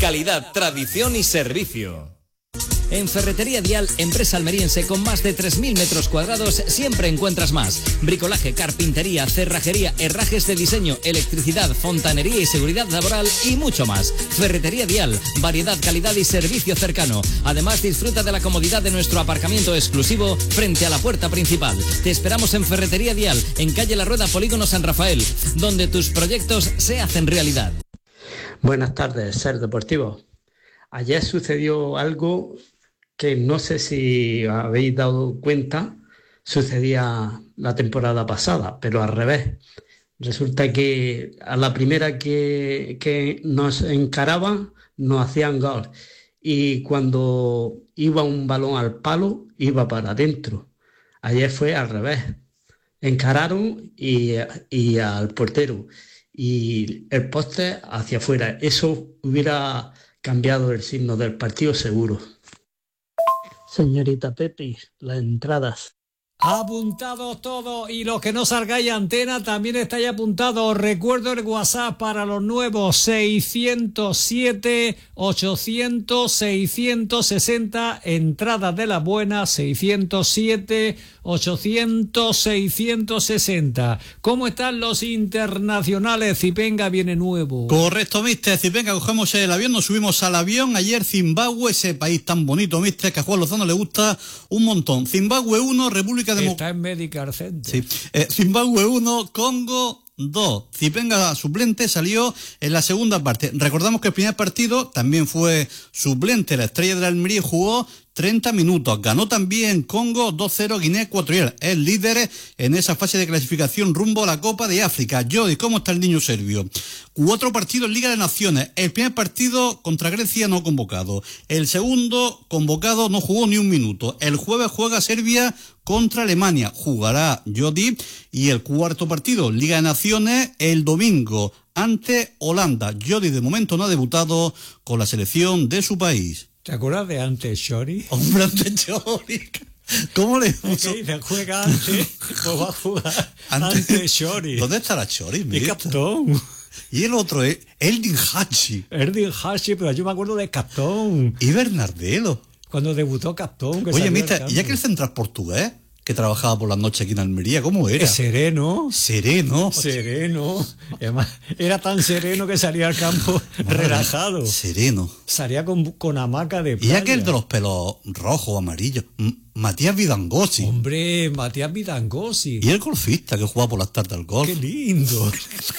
Calidad, tradición y servicio. En Ferretería Dial, empresa almeriense con más de 3.000 metros cuadrados, siempre encuentras más. Bricolaje, carpintería, cerrajería, herrajes de diseño, electricidad, fontanería y seguridad laboral y mucho más. Ferretería Dial, variedad, calidad y servicio cercano. Además, disfruta de la comodidad de nuestro aparcamiento exclusivo frente a la puerta principal. Te esperamos en Ferretería Dial, en calle La Rueda, Polígono San Rafael, donde tus proyectos se hacen realidad. Buenas tardes, Ser Deportivo. Ayer sucedió algo que no sé si habéis dado cuenta, sucedía la temporada pasada, pero al revés. Resulta que a la primera que nos encaraban, nos hacían gol. Y cuando iba un balón al palo, iba para adentro. Ayer fue al revés. Encararon y al portero. Y el poste hacia afuera. Eso hubiera cambiado el signo del partido seguro. Señorita Pepi, las entradas. Apuntado todo, y los que no salgáis a antena también estáis apuntados. Recuerdo el WhatsApp para los nuevos: 607-800-660, entradas de las buenas, 607-800-660. ¿Cómo están los internacionales? Zipenga viene nuevo. Correcto, mister. Zipenga, cogemos el avión, nos subimos al avión. Ayer Zimbabue, ese país tan bonito, mister, que a Juan Lozano le gusta un montón. Zimbabue 1, República Está en Medical Center. Sí. Zimbabue 1, Congo 2. Zipenga suplente salió en la segunda parte. Recordamos que el primer partido también fue suplente. La Estrella de la Almería y jugó 30 minutos. Ganó también Congo 2-0 Guinea Ecuatorial. Es líder en esa fase de clasificación rumbo a la Copa de África. Jody, ¿cómo está el niño serbio? 4 partidos en Liga de Naciones. El primer partido contra Grecia no convocado. El segundo convocado no jugó ni un minuto. El jueves juega Serbia contra Alemania. Jugará Jody. Y el cuarto partido, Liga de Naciones, el domingo ante Holanda. Jody de momento no ha debutado con la selección de su país. ¿Te acuerdas de antes Shori? Hombre, antes Shori. ¿Cómo le puso? ¿Qué dice? Juega antes, pues va a jugar antes Shori. ¿Dónde estará Shori? Y Captón. Y el otro es Eldin Hachi. Eldin Hachi, pero yo me acuerdo de Captón. Y Bernardelo. Cuando debutó Captón. Oye, mister, ¿y ya que el central portugués, que trabajaba por las noches aquí en Almería, cómo era? Sereno. Sereno. Además, era tan sereno que salía al campo relajado. Sereno. Salía con hamaca de playa. Y aquel de los pelos rojos, amarillos, Matías Vidangosi. Hombre, Matías Vidangosi. Y el golfista que jugaba por las tardes al golf. ¡Qué lindo!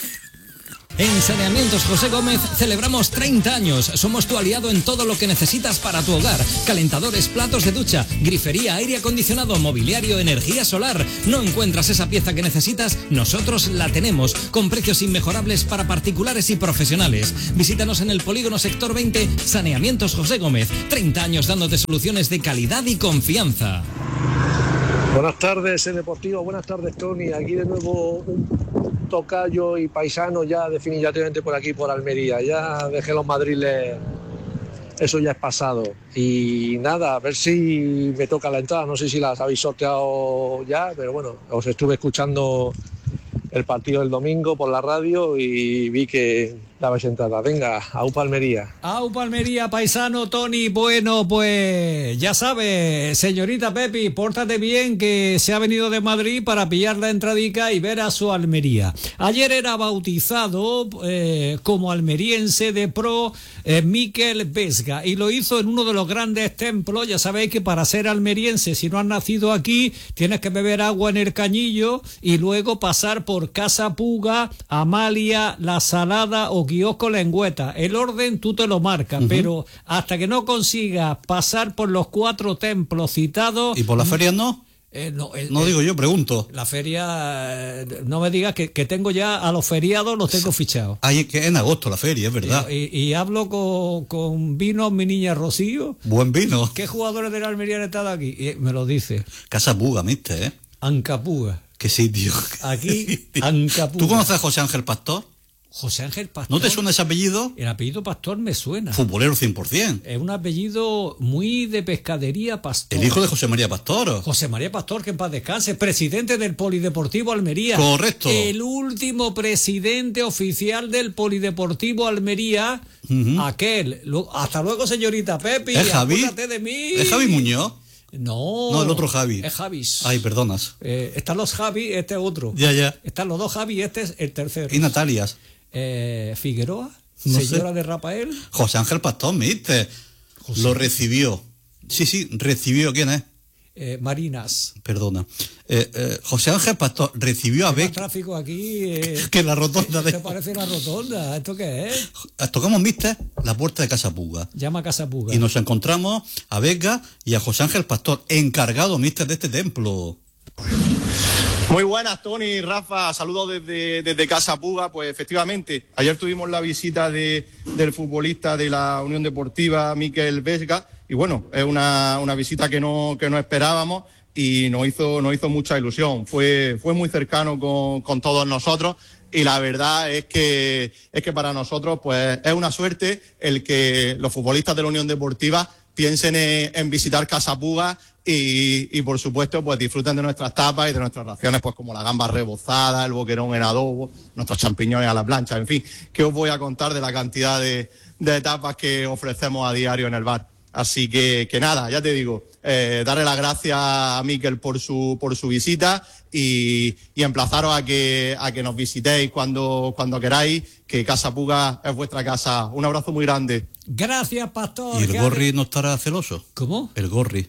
En Saneamientos José Gómez celebramos 30 años. Somos tu aliado en todo lo que necesitas para tu hogar. Calentadores, platos de ducha, grifería, aire acondicionado, mobiliario, energía solar. ¿No encuentras esa pieza que necesitas? Nosotros la tenemos, con precios inmejorables para particulares y profesionales. Visítanos en el Polígono Sector 20, Saneamientos José Gómez. 30 años dándote soluciones de calidad y confianza. Buenas tardes, Deportivo. Buenas tardes, Tony. Aquí de nuevo un tocayo y paisano ya definitivamente por aquí, por Almería. Ya dejé los madriles, eso ya es pasado. Y nada, a ver si me toca la entrada. No sé si las habéis sorteado ya, pero bueno, os estuve escuchando el partido del domingo por la radio y vi que dabais entrada. Venga, aupa Almería. Aupa Almería, paisano Tony. Bueno, pues ya sabes, señorita Pepi, pórtate bien, que se ha venido de Madrid para pillar la entradica y ver a su Almería. Ayer era bautizado como almeriense de pro Miquel Vesga, y lo hizo en uno de los grandes templos. Ya sabéis que para ser almeriense, si no has nacido aquí, tienes que beber agua en el Cañillo y luego pasar por Casa Puga, Amalia, La Salada o Quiosco Lengüeta. El orden tú te lo marcas, pero hasta que no consigas pasar por los 4 templos citados... ¿Y por las ferias no? No digo yo, pregunto. La feria, no me digas que tengo ya a los feriados, los tengo fichados. Ay, que en agosto la feria, es verdad. Y hablo con Vinos, mi niña Rocío. Buen vino. ¿Qué jugadores de la Almería han estado aquí? Y me lo dice. Casa Puga, mister, ¿eh? Ancapuga. ¿Qué sitio? Aquí, Ancapuga. ¿Tú conoces a José Ángel Pastor? José Ángel Pastor. ¿No te suena ese apellido? El apellido Pastor me suena. Futbolero 100%. Es un apellido muy de pescadería, Pastor. El hijo de José María Pastor. José María Pastor, que en paz descanse, presidente del Polideportivo Almería. Correcto. El último presidente oficial del Polideportivo Almería, aquel. Hasta luego, señorita Pepi. ¿Es Javi? Acuérdate de mí. ¿Es Javi Muñoz? No, el otro Javi. Es Javis. Ay, perdonas. Están los Javi, este es otro. Ya. Están los dos Javi, este es el tercero. ¿Y Natalias? Figueroa, No señora sé. de Rafael. José Ángel Pastor, ¿me viste? José. Lo recibió. Sí, recibió. ¿Quién es? Marinas. Perdona. José Ángel Pastor recibió a Hay Beck. tráfico aquí. Que la rotonda ¿Te de... parece una rotonda? ¿Esto qué es? Tocamos, ¿viste? La puerta de Casa Puga. Llama a Casa Puga. Y nos encontramos a Vega y a José Ángel Pastor, encargado, mister, de este templo. Muy buenas, Tony y Rafa, saludos desde Casa Puga. Pues efectivamente, ayer tuvimos la visita del futbolista de la Unión Deportiva, Miquel Vesga, y bueno, es una visita que no esperábamos y nos hizo mucha ilusión. Fue muy cercano con todos nosotros. Y la verdad es que para nosotros pues es una suerte el que los futbolistas de la Unión Deportiva piensen en visitar Casa Puga y por supuesto pues disfruten de nuestras tapas y de nuestras raciones, pues como la gamba rebozada, el boquerón en adobo, nuestros champiñones a la plancha, en fin, ¿qué os voy a contar de la cantidad de tapas que ofrecemos a diario en el bar? Así que nada, ya te digo, darle las gracias a Miquel por su visita y emplazaros a que nos visitéis cuando queráis, que Casa Puga es vuestra casa. Un abrazo muy grande. Gracias, Pastor. ¿Y el Gorri no estará celoso? ¿Cómo? El Gorri.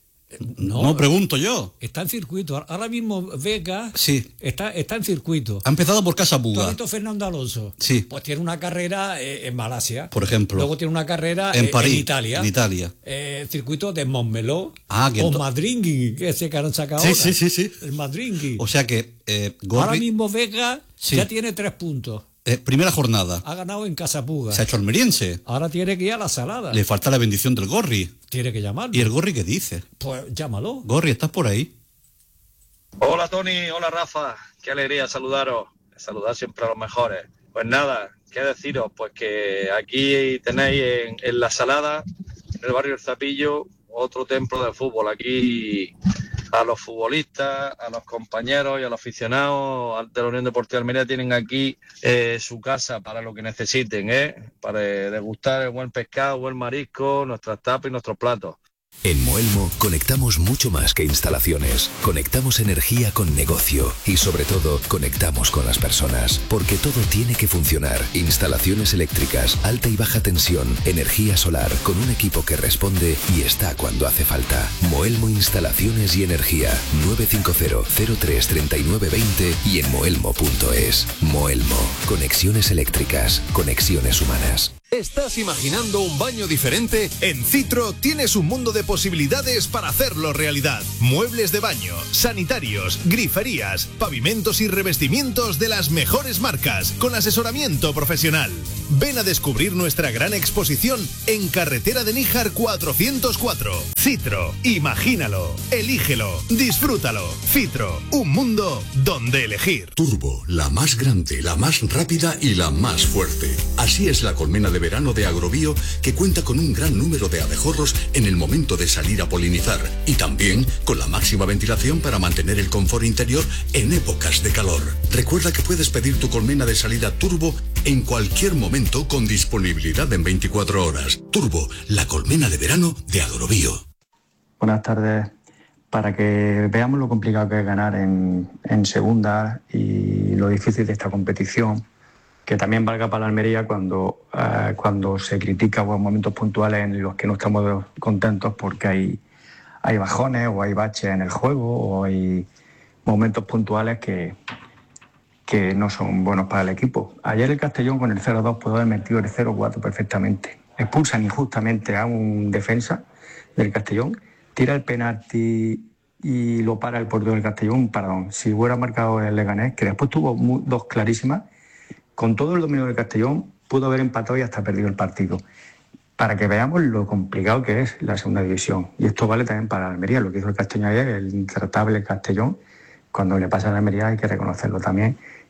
No, No, pregunto yo. Está en circuito. Ahora mismo Vega Sí. está en circuito. Ha empezado por Casa Puga, Tonito Fernando Alonso. Sí. Pues tiene una carrera en Malasia. por ejemplo. Luego tiene una carrera en París, en Italia. En Italia. Circuito de Montmeló. Que o Madringui, ese que han sacado Sí, ahora. sí. El Madringui. O sea que Ahora Gorri, mismo Vega Sí. ya tiene 3 puntos. primera jornada, Ha ganado en Casa Puga. se ha hecho almeriense. Ahora tiene que ir a la Salada. Le falta la bendición del Gorri. Tiene que llamarlo. ¿Y el Gorri qué dice? Pues llámalo. Gorri, ¿estás por ahí? Hola Tony, hola Rafa, qué alegría saludaros, saludar siempre a los mejores. Pues nada, qué deciros, pues que aquí tenéis en La Salada, en el barrio El Zapillo, otro templo del fútbol. Aquí a los futbolistas, a los compañeros y a los aficionados de la Unión Deportiva Almería tienen aquí su casa para lo que necesiten, para degustar el buen pescado, buen marisco, nuestras tapas y nuestros platos. En Moelmo conectamos mucho más que instalaciones. Conectamos energía con negocio y sobre todo conectamos con las personas, porque todo tiene que funcionar. Instalaciones eléctricas, alta y baja tensión, energía solar, con un equipo que responde y está cuando hace falta. Moelmo Instalaciones y Energía, 950-03-3920 y en moelmo.es. Moelmo, conexiones eléctricas, conexiones humanas. ¿Estás imaginando un baño diferente? En Citro tienes un mundo de posibilidades para hacerlo realidad. Muebles de baño, sanitarios, griferías, pavimentos y revestimientos de las mejores marcas, con asesoramiento profesional. Ven a descubrir nuestra gran exposición en Carretera de Níjar 404. Citro, imagínalo, elígelo, disfrútalo. Citro, un mundo donde elegir. Turbo, la más grande, la más rápida y la más fuerte. Así es la colmena de verano de Agrobio, que cuenta con un gran número de abejorros en el momento de salir a polinizar y también con la máxima ventilación para mantener el confort interior en épocas de calor. Recuerda que puedes pedir tu colmena de salida Turbo en cualquier momento con disponibilidad en 24 horas. Turbo, la colmena de verano de Agrobio. Buenas tardes. Para que veamos lo complicado que es ganar en segunda y lo difícil de esta competición, que también valga para la Almería cuando se critica o en momentos puntuales en los que no estamos contentos porque hay bajones o hay baches en el juego o hay momentos puntuales que no son buenos para el equipo. Ayer el Castellón con el 0-2 pudo haber metido el 0-4 perfectamente. Expulsan injustamente a un defensa del Castellón, tira el penalti y lo para el portero del Castellón, perdón. Si hubiera marcado el Leganés, que después tuvo dos clarísimas, con todo el dominio del Castellón, pudo haber empatado y hasta perdido el partido. Para que veamos lo complicado que es la segunda división. Y esto vale también para la Almería, lo que hizo el Castellón ayer, el intratable Castellón. Cuando le pasa a la Almería hay que reconocerlo también,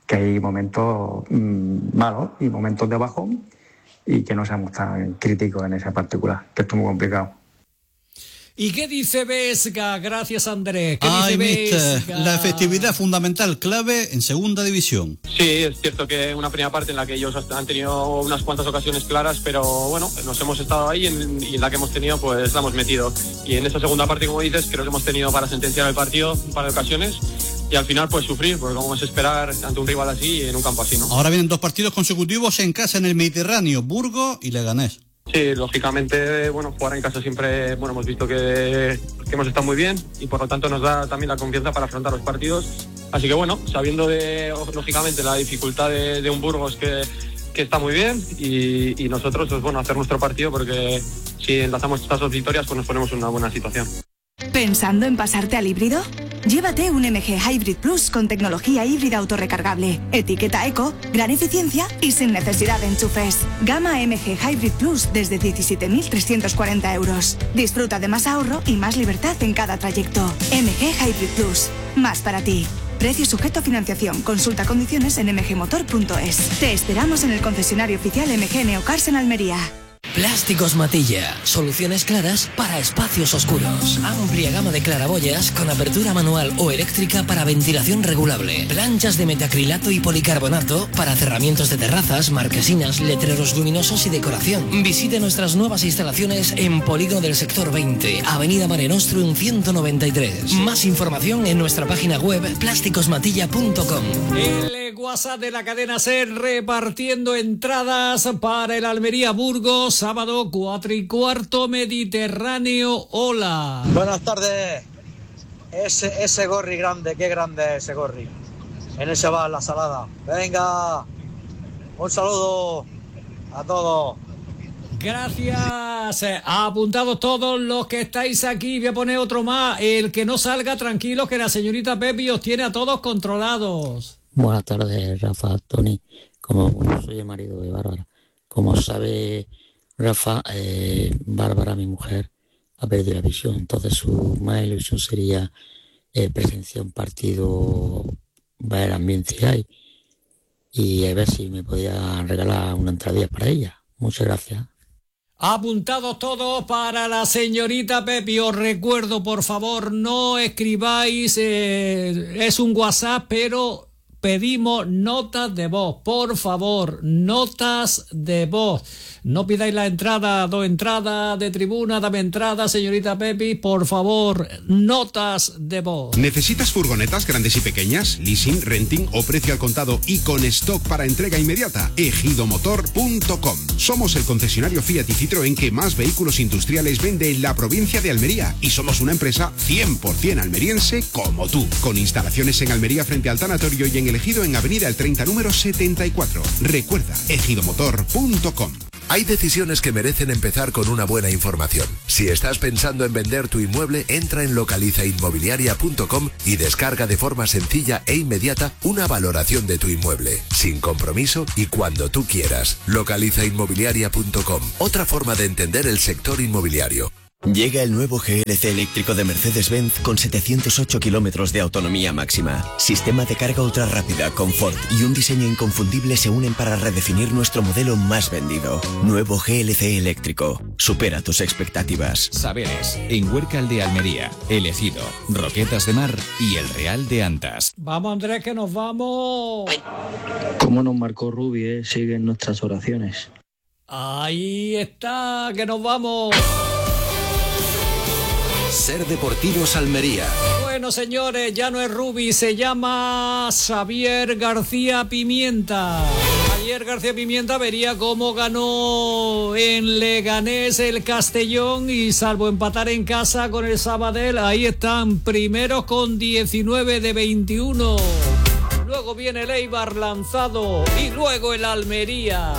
que hay momentos malos y momentos de bajón y que no seamos tan críticos en esa particular, que esto es muy complicado. ¿Y qué dice Vesga? Gracias, Andrés. ¿Qué Ay, dice mister, Vesga? la efectividad fundamental, clave en segunda división. Sí, es cierto que una primera parte en la que ellos han tenido unas cuantas ocasiones claras, pero bueno, nos hemos estado ahí y en la que hemos tenido, pues la hemos metido. Y en esta segunda parte, como dices, creo que hemos tenido para sentenciar el partido un par de ocasiones y al final pues sufrir, porque como es esperar ante un rival así y en un campo así, ¿no? Ahora vienen 2 partidos consecutivos en casa en el Mediterráneo, Burgos y Leganés. Sí, lógicamente, bueno, jugar en casa siempre, bueno, hemos visto que hemos estado muy bien y por lo tanto nos da también la confianza para afrontar los partidos. Así que bueno, sabiendo lógicamente la dificultad de un Burgos que está muy bien y nosotros, pues bueno, hacer nuestro partido porque si enlazamos estas 2 victorias, pues nos ponemos en una buena situación. ¿Pensando en pasarte al híbrido? Llévate un MG Hybrid Plus con tecnología híbrida autorrecargable, etiqueta eco, gran eficiencia y sin necesidad de enchufes. Gama MG Hybrid Plus desde 17.340 euros. Disfruta de más ahorro y más libertad en cada trayecto. MG Hybrid Plus, más para ti. Precio sujeto a financiación. Consulta condiciones en mgmotor.es. Te esperamos en el concesionario oficial MG Neocars en Almería. Plásticos Matilla, soluciones claras para espacios oscuros. Amplia gama de claraboyas con apertura manual o eléctrica para ventilación regulable. Planchas de metacrilato y policarbonato para cerramientos de terrazas, marquesinas, letreros luminosos y decoración. Visite nuestras nuevas instalaciones en Polígono del Sector 20, Avenida Mare Nostrum 193. Más información en nuestra página web plásticosmatilla.com. El WhatsApp de la cadena SER repartiendo entradas para el Almería Burgos, sábado 4:15, Mediterráneo. Hola. Buenas tardes. Ese Gorri grande, qué grande es ese Gorri. En ese va la salada. Venga, un saludo a todos. Gracias. Apuntados todos los que estáis aquí. Voy a poner otro más. El que no salga, tranquilos, que la señorita Pepi os tiene a todos controlados. Buenas tardes, Rafa, Tony. Como soy el marido de Bárbara. Como sabe Rafa, Bárbara, mi mujer, ha perdido la visión. Entonces su más ilusión sería presenciar un partido, ver el ambiente que hay y a ver si me podía regalar una entradilla para ella. Muchas gracias. Apuntados todos para la señorita Pepi. Os recuerdo, por favor, no escribáis, es un WhatsApp, pero pedimos notas de voz, por favor, notas de voz. No pidáis la entrada, 2 entradas de tribuna, dame entrada, señorita Pepi, por favor, notas de voz. ¿Necesitas furgonetas grandes y pequeñas, leasing, renting o precio al contado y con stock para entrega inmediata? ejidomotor.com. Somos el concesionario Fiat y Citroën que más vehículos industriales vende en la provincia de Almería y somos una empresa 100% almeriense como tú, con instalaciones en Almería frente al tanatorio y en El Ejido en Avenida El 30 número 74. Recuerda, ejidomotor.com. Hay decisiones que merecen empezar con una buena información. Si estás pensando en vender tu inmueble, entra en localizainmobiliaria.com y descarga de forma sencilla e inmediata una valoración de tu inmueble, sin compromiso y cuando tú quieras. Localizainmobiliaria.com, otra forma de entender el sector inmobiliario. Llega el nuevo GLC eléctrico de Mercedes-Benz con 708 kilómetros de autonomía máxima. Sistema de carga ultra rápida, confort y un diseño inconfundible se unen para redefinir nuestro modelo más vendido. Nuevo GLC eléctrico. Supera tus expectativas. Saberes, en Huércal de Almería, El Ejido, Roquetas de Mar y El Real de Antas. Vamos, Andrés, que nos vamos. Como nos marcó Rubi, siguen nuestras oraciones. Ahí está, que nos vamos. Ser Deportivos Almería. Bueno, señores, ya no es Rubi, se llama Xavier García Pimienta. Ayer García Pimienta vería cómo ganó en Leganés el Castellón y salvo empatar en casa con el Sabadell, ahí están primeros con 19 de 21. Luego viene el Eibar lanzado y luego el Almería.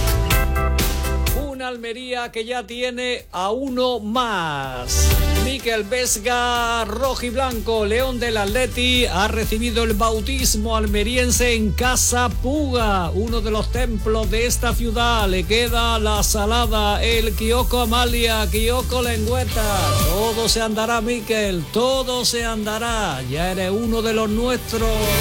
Una Almería que ya tiene a uno más. Mikel Vesga, rojiblanco, León del Atleti, ha recibido el bautismo almeriense en Casa Puga, uno de los templos de esta ciudad. Le queda la Salada, el Kioko Amalia, Kioko Lengüeta. Todo se andará, Mikel, todo se andará. Ya eres uno de los nuestros.